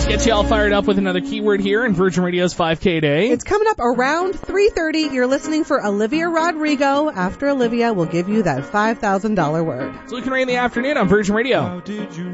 Let's get you all fired up with another keyword here in Virgin Radio's 5K Day. It's coming up around 3:30. You're listening for Olivia Rodrigo. After Olivia, we'll give you that $5,000 word. So we can rain in the afternoon on Virgin Radio.